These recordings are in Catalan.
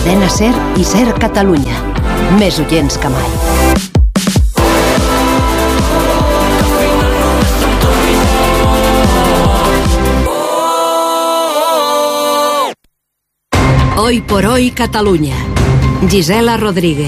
Cadena SER i SER Catalunya. Més oients que mai. Hoy por hoy Catalunya. Gisela Rodríguez.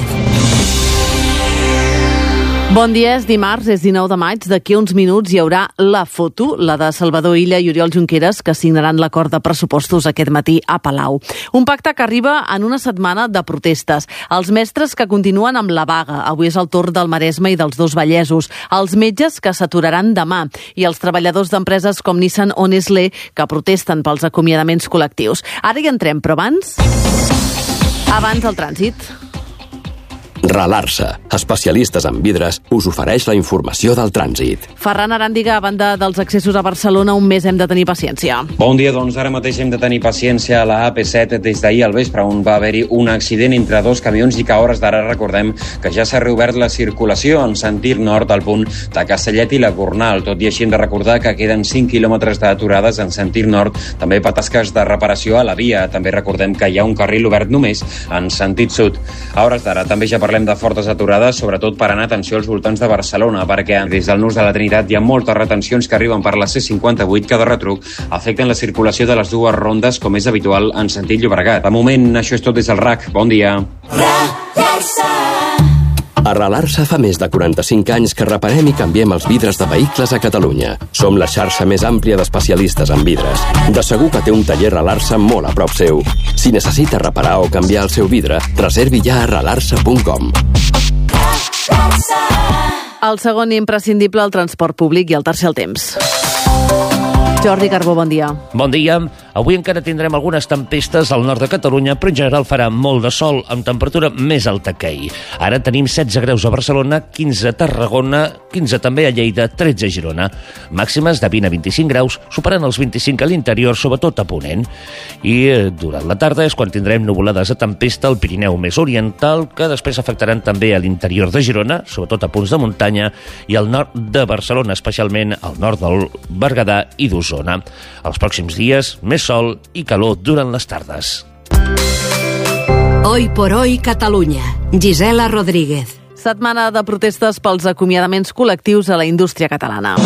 Bon dia, és dimarts, és 19 de maig. D'aquí a uns minuts hi haurà la foto, la de Salvador Illa i Oriol Junqueras, que signaran l'acord de pressupostos aquest matí a Palau. Un pacte que arriba en una setmana de protestes. Els mestres que continuen amb la vaga. Avui és el torn del Maresme i dels dos Vallesos. Els metges que s'aturaran demà. I els treballadors d'empreses com Nissan o Nestlé que protesten pels acomiadaments col·lectius. Ara hi entrem, però abans el trànsit. Ralarsa, especialistes en vidres, us ofereix la informació del trànsit. Ferran Aràndiga, a banda dels accessos a Barcelona, un mes hem de tenir paciència. Bon dia, doncs ara mateix hem de tenir paciència a la AP7 des d'ahir al vespre, on va haver-hi un accident entre dos camions i que a hores d'ara recordem que ja s'ha reobert la circulació en sentit nord al punt de Castellet i la Gornal. Tot i així hem de recordar que queden 5 quilòmetres d'aturades en sentit nord, també tasques de reparació a la via. També recordem que hi ha un carril obert només en sentit sud. A hores d'ara també ja parlem de fortes aturades, sobretot per anar atenció als voltants de Barcelona, perquè des del Nus de la Trinitat hi ha moltes retencions que arriben per la C58 que de retruc afecten la circulació de les dues rondes, com és habitual en sentit Llobregat. De moment, això és tot des del RAC. Bon dia. A Ralarsa fa més de 45 anys que reparem i canviem els vidres de vehicles a Catalunya. Som la xarxa més àmplia d'especialistes en vidres. De segur que té un taller Ralarsa molt a prop seu. Si necessita reparar o canviar el seu vidre, reservi ja a ralarsa.com. El segon imprescindible, el transport públic, i el tercer, el temps. Jordi Carbó, bon dia. Bon dia. Avui encara tindrem algunes tempestes al nord de Catalunya, però en general farà molt de sol, amb temperatura més alta que ahir. Ara tenim 16 graus a Barcelona, 15 a Tarragona, 15 també a Lleida, 13 a Girona. Màximes de 20 a 25 graus, superant els 25 a l'interior, sobretot a Ponent. I durant la tarda és quan tindrem nuvolades de tempesta al Pirineu més oriental, que després afectaran també a l'interior de Girona, sobretot a punts de muntanya, i al nord de Barcelona, especialment al nord del Berguedà i d'Osona. Els pròxims dies, més sol i calor durant les tardes. Hoy por hoy Catalunya. Gisela Rodríguez. Setmana de protestes pels acomiadaments col·lectius a la indústria catalana.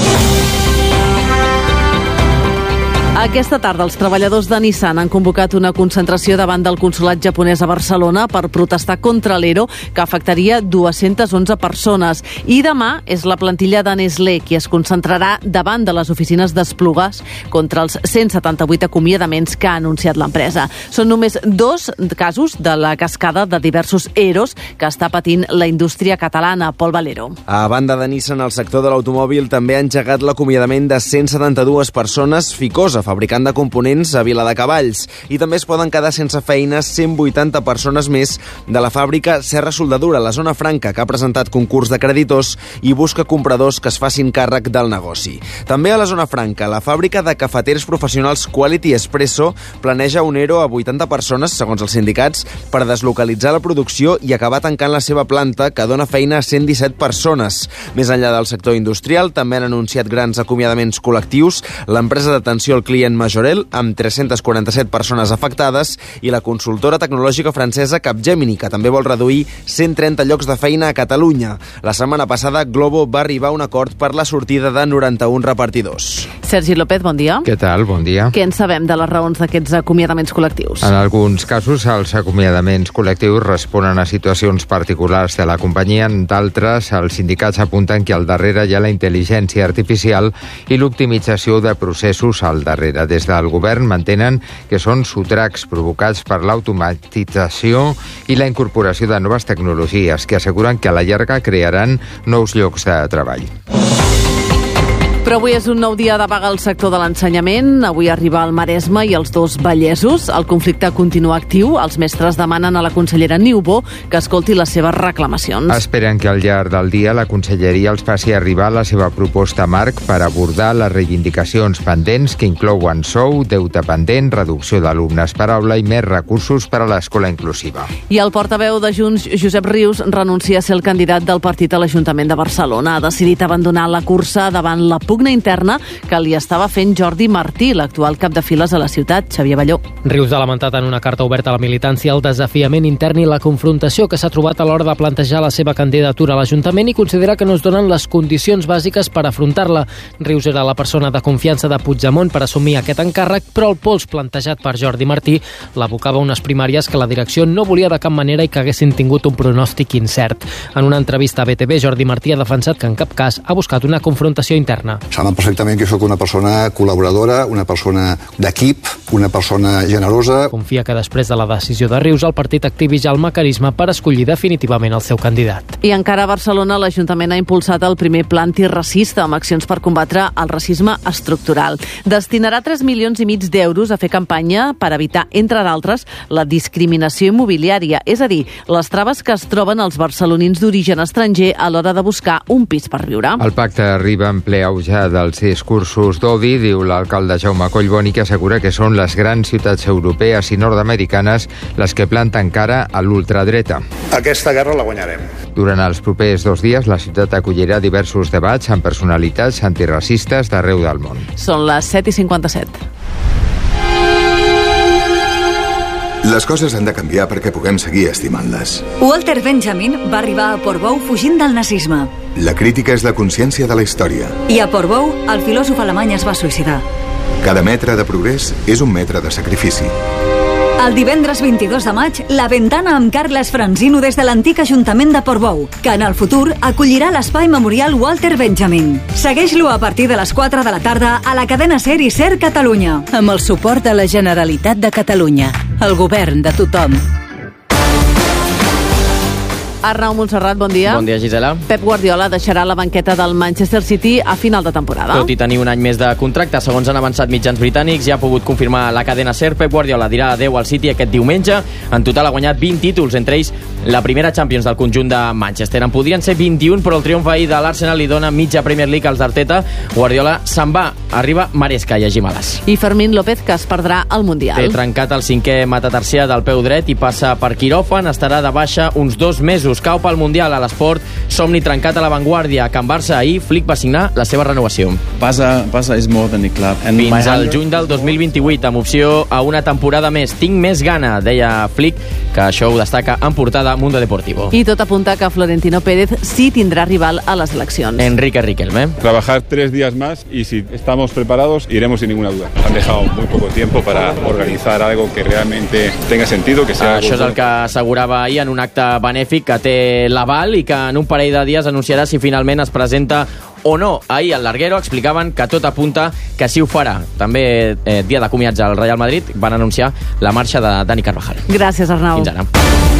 Aquesta tarda els treballadors de Nissan han convocat una concentració davant del consolat japonès a Barcelona per protestar contra l'ERO que afectaria 211 persones. I demà és la plantilla de Nestlé qui es concentrarà davant de les oficines d'Esplugues contra els 178 acomiadaments que ha anunciat l'empresa. Són només 2 casos de la cascada de diversos EROs que està patint la indústria catalana. Pol Valero. A banda de Nissan, el sector de l'automòbil també ha engegat l'acomiadament de 172 persones. Ficosa, fabricant de components a Viladecavalls. I també es poden quedar sense feina 180 persones més de la fàbrica Serra Soldadura, a la zona franca, que ha presentat concurs de creditors i busca compradors que es facin càrrec del negoci. També a la zona franca, la fàbrica de cafeters professionals Quality Espresso planeja un ERO a 80 persones, segons els sindicats, per deslocalitzar la producció i acabar tancant la seva planta, que dona feina a 117 persones. Més enllà del sector industrial, també han anunciat grans acomiadaments col·lectius l'empresa d'atenció al client Majorel, amb 347 persones afectades, i la consultora tecnològica francesa Capgemini, que també vol reduir 130 llocs de feina a Catalunya. La setmana passada, Globo va arribar a un acord per la sortida de 91 repartidors. Sergi López, bon dia. Què tal? Bon dia. Què en sabem de les raons d'aquests acomiadaments col·lectius? En alguns casos, els acomiadaments col·lectius responen a situacions particulars de la companyia. En d'altres, els sindicats apunten que al darrere hi ha la intel·ligència artificial i l'optimització de processos al darrere. Des del govern mantenen que són sotracs provocats per l'automatització i la incorporació de noves tecnologies que asseguren que a la llarga crearan nous llocs de treball. Però avui és un nou dia de vaga al sector de l'ensenyament. Avui arriba el Maresme i els dos Vallesos. El conflicte continua actiu. Els mestres demanen a la consellera Niubó que escolti les seves reclamacions. Esperen que al llarg del dia la conselleria els faci arribar la seva proposta marc per abordar les reivindicacions pendents, que inclouen sou, deute pendent, reducció d'alumnes per aula i més recursos per a l'escola inclusiva. I el portaveu de Junts, Josep Rius, renuncia a ser el candidat del partit a l'Ajuntament de Barcelona. Ha decidit abandonar la cursa davant la por pugna interna que li estava fent Jordi Martí, l'actual cap de files a la ciutat. Xavier Balló. Rius ha lamentat en una carta oberta a la militància el desafiament intern i la confrontació que s'ha trobat a l'hora de plantejar la seva candidatura a l'Ajuntament i considera que no es donen les condicions bàsiques per afrontar-la. Rius era la persona de confiança de Puigdemont per assumir aquest encàrrec, però el pols plantejat per Jordi Martí l'abocava a unes primàries que la direcció no volia de cap manera i que haguessin tingut un pronòstic incert. En una entrevista a BTV, Jordi Martí ha defensat que en cap cas ha buscat una confrontació interna. Saben perfectament que sóc una persona col·laboradora, una persona d'equip, una persona generosa. Confia que després de la decisió de Rius el partit activi ja el mecanisme per escollir definitivament el seu candidat. I encara a Barcelona l'Ajuntament ha impulsat el primer pla antiracista amb accions per combatre el racisme estructural. Destinarà 3,5 milions d'euros a fer campanya per evitar, entre d'altres, la discriminació immobiliària, és a dir, les traves que es troben els barcelonins d'origen estranger a l'hora de buscar un pis per viure. El pacte arriba en ple auge dels discursos d'odi, diu l'alcalde Jaume Collboni, que assegura que són les grans ciutats europees i nord-americanes les que planten cara a l'ultradreta. Aquesta guerra la guanyarem. Durant els propers 2 dies, la ciutat acollirà diversos debats amb personalitats antiracistes d'arreu del món. Són les 7:57. Les coses han de canviar perquè puguem seguir estimant-les. Walter Benjamin va arribar a Portbou fugint del nazisme. La crítica és la consciència de la història. I a Portbou, el filòsof alemany es va suïcidar. Cada metre de progrés és un metre de sacrifici. El divendres 22 de maig, La Ventana amb Carles Franzino des de l'antic Ajuntament de Portbou, que en el futur acollirà l'espai memorial Walter Benjamin. Segueix-lo a partir de les 4 de la tarda a la cadena SER i SER Catalunya. Amb el suport de la Generalitat de Catalunya, el govern de tothom. Arnau Montserrat, bon dia. Bon dia, Gisela. Pep Guardiola deixarà la banqueta del Manchester City a final de temporada. Tot i tenir un any més de contracte, segons han avançat mitjans britànics, ja ha pogut confirmar la cadena SER. Pep Guardiola dirà adeu al City aquest diumenge. En total ha guanyat 20 títols, entre ells la primera Champions del conjunt de Manchester. En podrien ser 21, però el triomf ahir de l'Arsenal li dona mitja Premier League als d'Arteta. Guardiola se'n va. Arriba Maresca i Agimales. I Fermín López, que es perdrà el Mundial. Té trencat el 5è metatarsià del peu dret i passa per quiròfan. Estarà de baixa uns 2 mesos. Cau pel Mundial a l'esport. Somni trencat a l'avantguàrdia. A Can Barça ahir, Flick va signar la seva renovació. Barça is more than a club. Fins al juny del 2028, amb opció a una temporada més. Tinc més gana, deia Flick, que això ho destaca en portada Mundo Deportivo. I tot apunta que Florentino Pérez sí tindrà rival a les eleccions. Enrique Riquelme. Trabajar 3 días más y si estamos preparados, iremos sin ninguna duda. Han dejado muy poco tiempo para organizar algo que realmente tenga sentido, que sea... Això és el que assegurava ahir en un acte benèfic que té l'aval i que en un parell de dies anunciarà si finalment es presenta o no. Ahir al Larguero explicaven que tot apunta que sí ho farà. També dia de comiats al Real Madrid van anunciar la marxa de Dani Carvajal. Gràcies, Arnau. Fins ara.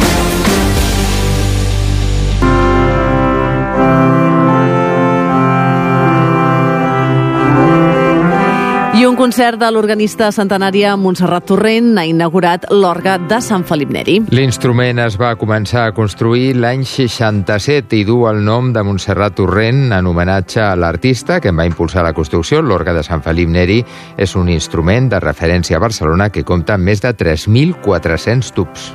I un concert de l'organista centenària Montserrat Torrent ha inaugurat l'orgue de Sant Felip Neri. L'instrument es va començar a construir l'any 67 i du el nom de Montserrat Torrent en homenatge a l'artista que en va impulsar la construcció. L'orgue de Sant Felip Neri és un instrument de referència a Barcelona que compta amb més de 3.400 tubs.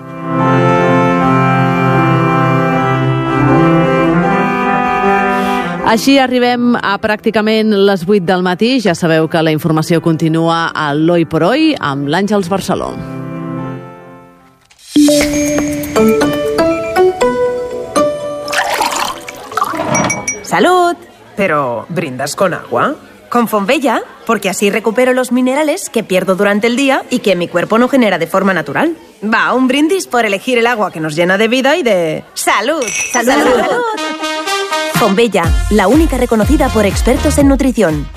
Així arribem a pràcticament les 8 del matí. Ja sabeu que la informació continua a l'Oi por Hoy amb l'Àngels Barceló. ¡Salud! Pero, ¿brindas con agua? Con Fonbella, porque así recupero los minerales que pierdo durante el día y que mi cuerpo no genera de forma natural. Va, un brindis por elegir el agua que nos llena de vida y de... ¡Salud! ¡Salud! ¡Salud! Fonbella, la única reconocida por expertos en nutrición.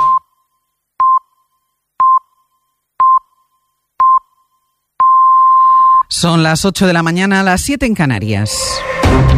Son las 8 de la mañana, las 7 en Canarias.